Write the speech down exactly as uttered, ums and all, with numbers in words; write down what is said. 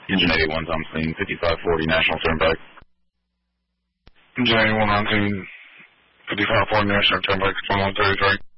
Engine eighty-one's on scene, fifty-five forty National Turnpike. Engine eighty-one on scene, fifty-five forty National Turnpike, twenty-one thirty-three.